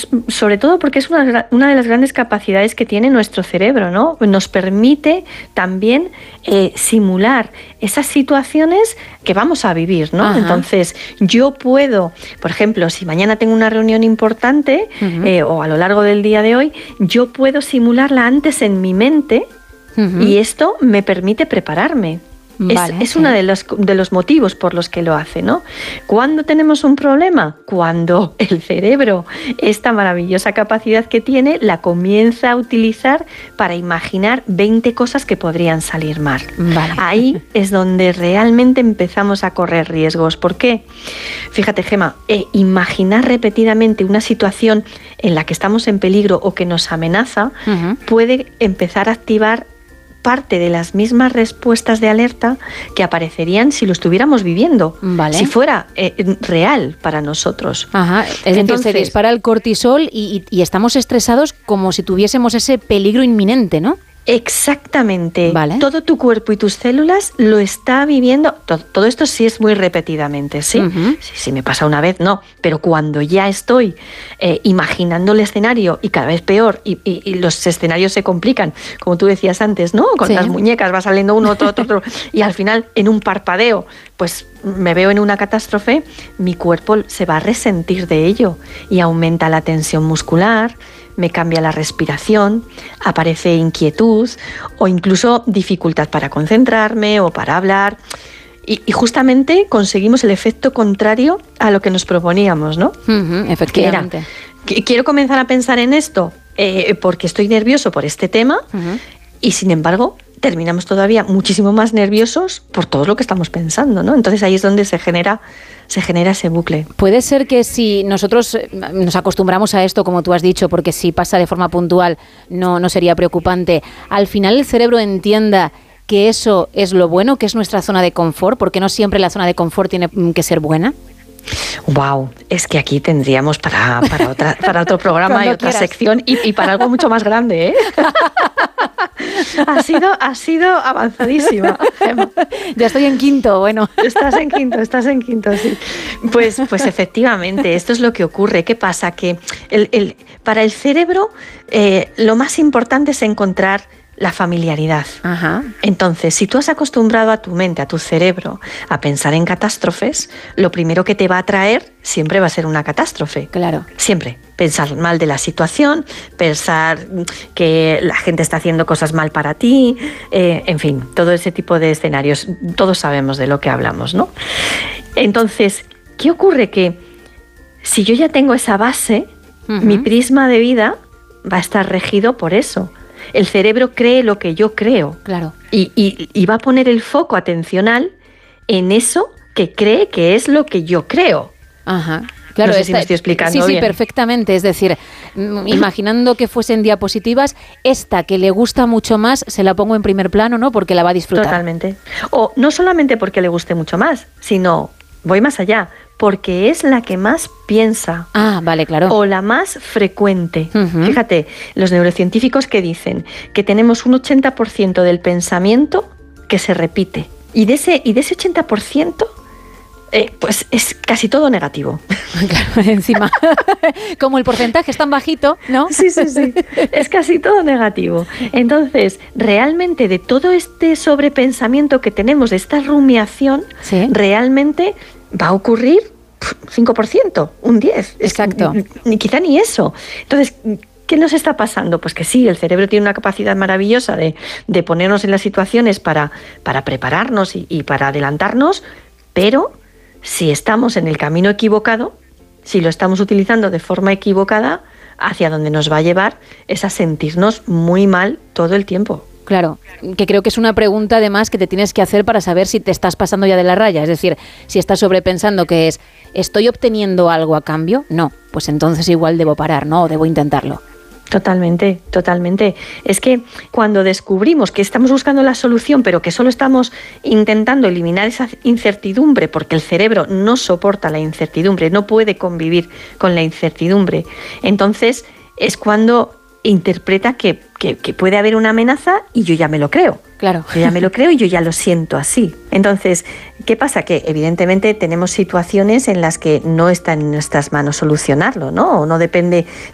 sobre todo porque es una de las grandes capacidades que tiene nuestro cerebro, ¿no? Nos permite también simular esas situaciones que vamos a vivir, ¿no? Ajá. Entonces, yo puedo, por ejemplo, si mañana tengo una reunión importante o a lo largo del día de hoy, yo puedo simularla antes en mi mente y esto me permite prepararme. Vale, es uno de los motivos por los que lo hace, ¿no? ¿Cuándo tenemos un problema? Cuando el cerebro, esta maravillosa capacidad que tiene, la comienza a utilizar para imaginar 20 cosas que podrían salir mal. Vale. Ahí es donde realmente empezamos a correr riesgos. ¿Por qué? Fíjate, Gemma, imaginar repetidamente una situación en la que estamos en peligro o que nos amenaza puede empezar a activar parte de las mismas respuestas de alerta que aparecerían si lo estuviéramos viviendo, si fuera real para nosotros. Ajá. Es decir, se dispara el cortisol y estamos estresados como si tuviésemos ese peligro inminente, ¿no? Exactamente. Vale. Todo tu cuerpo y tus células lo está viviendo. Todo esto sí es muy repetidamente, ¿sí? Si me pasa una vez, no. Pero cuando ya estoy imaginando el escenario y cada vez peor y los escenarios se complican, como tú decías antes, ¿no? Con las muñecas va saliendo uno, otro, y al final en un parpadeo pues me veo en una catástrofe, mi cuerpo se va a resentir de ello y aumenta la tensión muscular, me cambia la respiración, aparece inquietud o incluso dificultad para concentrarme o para hablar. Y justamente conseguimos el efecto contrario a lo que nos proponíamos, ¿no? Efectivamente. Quiero comenzar a pensar en esto porque estoy nervioso por este tema y sin embargo terminamos todavía muchísimo más nerviosos por todo lo que estamos pensando, ¿no? Entonces ahí es donde se genera ese bucle. Puede ser que si nosotros nos acostumbramos a esto, como tú has dicho, porque si pasa de forma puntual no sería preocupante, al final el cerebro entienda que eso es lo bueno, que es nuestra zona de confort, porque no siempre la zona de confort tiene que ser buena. Wow, es que aquí tendríamos para otro programa y otra sección y para algo mucho más grande, ¿eh? Ha sido avanzadísima, Gemma. Ya estoy en quinto, bueno. Estás en quinto, sí. Pues efectivamente, esto es lo que ocurre. ¿Qué pasa? Que para el cerebro lo más importante es encontrar la familiaridad. Ajá. Entonces, si tú has acostumbrado a tu mente, a tu cerebro, a pensar en catástrofes, lo primero que te va a traer siempre va a ser una catástrofe. Claro. Siempre. Pensar mal de la situación, pensar que la gente está haciendo cosas mal para ti, en fin, todo ese tipo de escenarios. Todos sabemos de lo que hablamos, ¿no? Entonces, ¿qué ocurre? Que si yo ya tengo esa base, mi prisma de vida va a estar regido por eso. El cerebro cree lo que yo creo. Claro. Y va a poner el foco atencional en eso que cree que es lo que yo creo. Ajá. Claro, no sé si me estoy explicando bien. Sí, perfectamente. Es decir, imaginando que fuesen diapositivas, esta que le gusta mucho más se la pongo en primer plano, ¿no? Porque la va a disfrutar. Totalmente. O no solamente porque le guste mucho más, sino, voy más allá, porque es la que más piensa. Ah, vale, claro. O la más frecuente. Fíjate, los neurocientíficos que dicen que tenemos un 80% del pensamiento que se repite. Y de ese 80%, pues es casi todo negativo. Claro, encima. Como el porcentaje es tan bajito, ¿no? Sí. Es casi todo negativo. Entonces, realmente de todo este sobrepensamiento que tenemos, de esta rumiación, realmente va a ocurrir 5%, un 10%. Exacto. Quizá ni eso. Entonces, ¿qué nos está pasando? Pues que sí, el cerebro tiene una capacidad maravillosa de ponernos en las situaciones para prepararnos y para adelantarnos, pero si estamos en el camino equivocado, si lo estamos utilizando de forma equivocada, hacia donde nos va a llevar es a sentirnos muy mal todo el tiempo. Claro, que creo que es una pregunta además que te tienes que hacer para saber si te estás pasando ya de la raya. Es decir, si estás sobrepensando que es, ¿estoy obteniendo algo a cambio? No, pues entonces igual debo parar, ¿no? O debo intentarlo. Totalmente. Es que cuando descubrimos que estamos buscando la solución, pero que solo estamos intentando eliminar esa incertidumbre, porque el cerebro no soporta la incertidumbre, no puede convivir con la incertidumbre, entonces es cuando interpreta que puede haber una amenaza y yo ya me lo creo. Claro. Yo ya me lo creo y yo ya lo siento así. Entonces, ¿qué pasa? Que evidentemente tenemos situaciones en las que no está en nuestras manos solucionarlo, ¿no? O no depende